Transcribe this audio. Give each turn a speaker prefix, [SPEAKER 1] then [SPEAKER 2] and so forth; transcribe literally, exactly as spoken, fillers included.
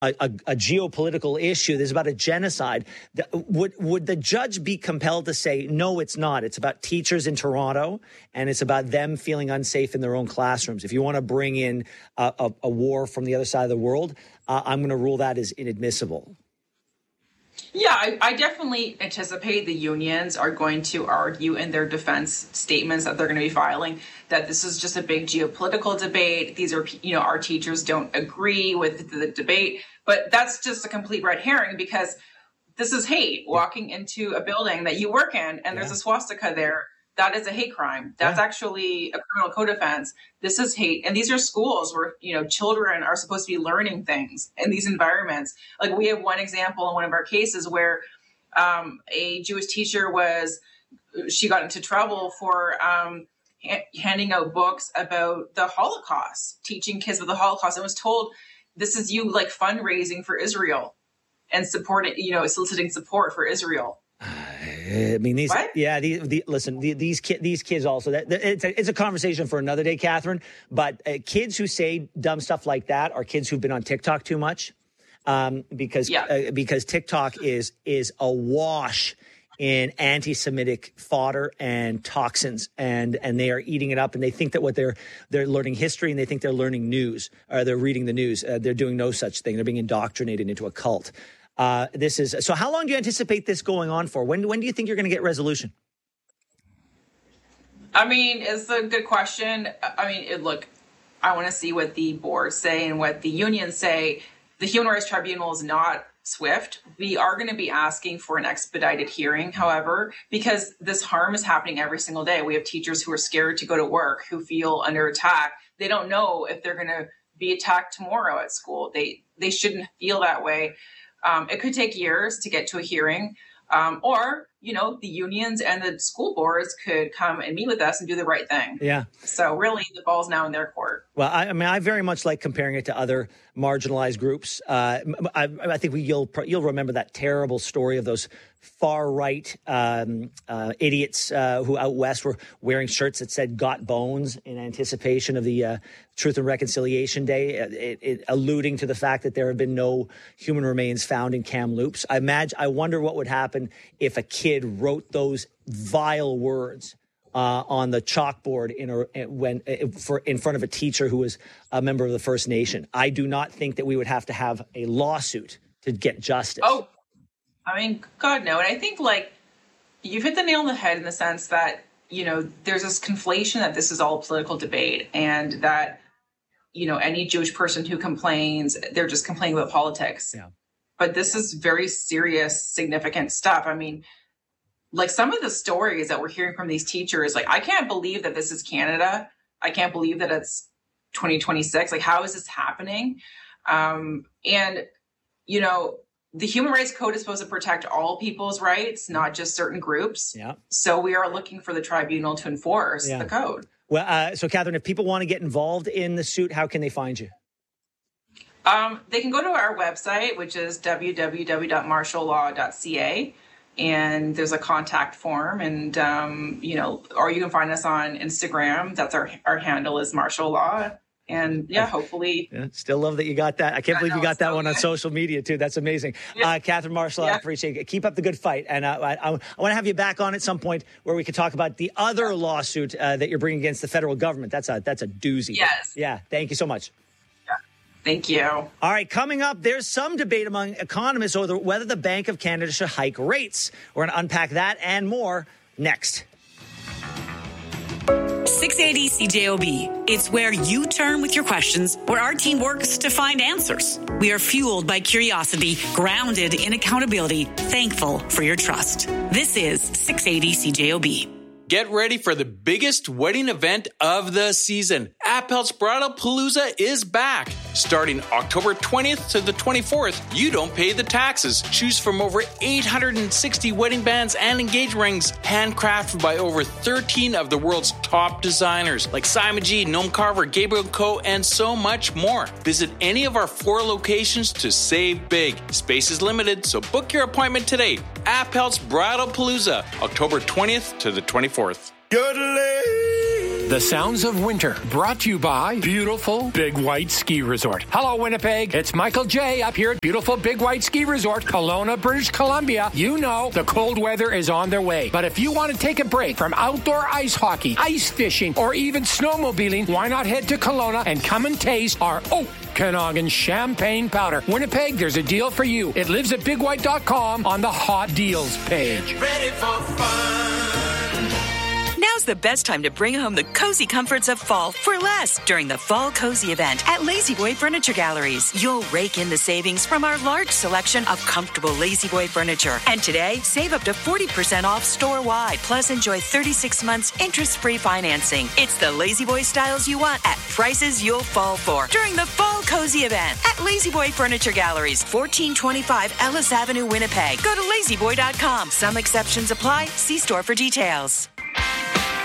[SPEAKER 1] A, a, a geopolitical issue. This is about a genocide. The, would would the judge be compelled to say, no, it's not? It's about teachers in Toronto, and it's about them feeling unsafe in their own classrooms. If you want to bring in a, a, a war from the other side of the world, uh, I'm going to rule that as inadmissible.
[SPEAKER 2] Yeah, I, I definitely anticipate the unions are going to argue in their defense statements that they're going to be filing that this is just a big geopolitical debate. These are, you know, our teachers don't agree with the debate. But that's just a complete red herring because this is hate. Walking into a building that you work in and yeah. there's a swastika there, that is a hate crime. That's yeah. actually a criminal code offense. This is hate. And these are schools where, you know, children are supposed to be learning things in these environments. Like we have one example in one of our cases where um, a Jewish teacher was, she got into trouble for um, ha- handing out books about the Holocaust, teaching kids about the Holocaust, and was told, this is you like fundraising for Israel and supporting, you know, soliciting support for Israel.
[SPEAKER 1] I mean, these,
[SPEAKER 2] what?
[SPEAKER 1] yeah, the, the, listen, the, these kids, these kids also, that, it's, a, it's a conversation for another day, Catherine, but uh, kids who say dumb stuff like that are kids who've been on TikTok too much um, because, yeah. uh, because TikTok is, is awash in anti-Semitic fodder and toxins, and and they are eating it up, and they think that what they're they're learning history, and they think they're learning news, or they're reading the news. Uh, they're doing no such thing. They're being indoctrinated into a cult. Uh, this is so. How long do you anticipate this going on for? When when do you think you're going to get resolution?
[SPEAKER 2] I mean, it's a good question. I mean, it, look, I want to see what the boards say and what the unions say. The Human Rights Tribunal is not swift. We are going to be asking for an expedited hearing, however, because this harm is happening every single day. We have teachers who are scared to go to work, who feel under attack. They don't know if they're going to be attacked tomorrow at school. They they shouldn't feel that way. Um, it could take years to get to a hearing, um, or, you know, the unions and the school boards could come and meet with us and do the right thing.
[SPEAKER 1] Yeah.
[SPEAKER 2] So really, the ball's now in their court.
[SPEAKER 1] Well, I, I mean, I very much like comparing it to other marginalized groups. Uh, I, I think we, you'll you'll remember that terrible story of those far right um, uh, idiots uh, who out west were wearing shirts that said "Got Bones" in anticipation of the uh, Truth and Reconciliation Day, it, it, alluding to the fact that there have been no human remains found in Kamloops. I imagine. I wonder what would happen if a kid wrote those vile words Uh, on the chalkboard in a, when for in front of a teacher who was a member of the First Nation. I do not think that we would have to have a lawsuit to get justice.
[SPEAKER 2] Oh, I mean, God, no. And I think, like, you've hit the nail on the head in the sense that, you know, there's this conflation that this is all a political debate and that, you know, any Jewish person who complains, they're just complaining about politics.
[SPEAKER 1] Yeah.
[SPEAKER 2] But this is very serious, significant stuff. I mean, like some of the stories that we're hearing from these teachers, like, I can't believe that this is Canada. I can't believe that it's twenty twenty-six. Like, how is this happening? Um, and, you know, the Human Rights Code is supposed to protect all people's rights, not just certain groups.
[SPEAKER 1] Yeah.
[SPEAKER 2] So we are looking for the tribunal to enforce yeah. the code.
[SPEAKER 1] Well, uh, so Catherine, if people want to get involved in the suit, how can they find you?
[SPEAKER 2] Um, they can go to our website, which is w w w dot martial law dot c a. And there's a contact form, and, um, you know, or you can find us on Instagram. That's our our handle is Martial Law. And yeah, hopefully.
[SPEAKER 1] Yeah, still love that you got that. I can't believe you got that so one good. on social media too. That's amazing. Yeah. Uh, Catherine Marshall, yeah. I appreciate it. Keep up the good fight. And uh, I, I, I want to have you back on at some point where we can talk about the other lawsuit uh, that you're bringing against the federal government. That's a, that's a doozy.
[SPEAKER 2] Yes.
[SPEAKER 1] Yeah. Thank you so much.
[SPEAKER 2] Thank you.
[SPEAKER 1] All right, coming up, there's some debate among economists over whether the Bank of Canada should hike rates. We're going to unpack that and more next.
[SPEAKER 3] six eighty C J O B. It's where you turn with your questions, where our team works to find answers. We are fueled by curiosity, grounded in accountability, thankful for your trust. This is six eighty C J O B.
[SPEAKER 4] Get ready for the biggest wedding event of the season. Appel's Bridal Palooza is back. Starting October twentieth to the twenty-fourth, you don't pay the taxes. Choose from over eight hundred sixty wedding bands and engagement rings, handcrafted by over thirteen of the world's top designers, like Simon G, Noam Carver, Gabriel Co., and so much more. Visit any of our four locations to save big. Space is limited, so book your appointment today. Appel's Bridal Palooza, October twentieth to the twenty-fourth.
[SPEAKER 5] Yodeling. The Sounds of Winter, brought to you by beautiful Big White Ski Resort. Hello, Winnipeg. It's Michael J. up here at beautiful Big White Ski Resort, Kelowna, British Columbia. You know the cold weather is on their way. But if you want to take a break from outdoor ice hockey, ice fishing, or even snowmobiling, why not head to Kelowna and come and taste our Okanagan Champagne Powder. Winnipeg, there's a deal for you. It lives at big white dot com on the Hot Deals page.
[SPEAKER 6] Ready for fun.
[SPEAKER 7] Now's the best time to bring home the cozy comforts of fall for less during the Fall Cozy event at La-Z-Boy Furniture Galleries. You'll rake in the savings from our large selection of comfortable La-Z-Boy furniture. And today, save up to forty percent off store-wide. Plus, enjoy thirty-six months interest-free financing. It's the La-Z-Boy styles you want at prices you'll fall for during the Fall Cozy event at La-Z-Boy Furniture Galleries, fourteen twenty-five Ellis Avenue, Winnipeg. Go to lazy boy dot com. Some exceptions apply. See store for details.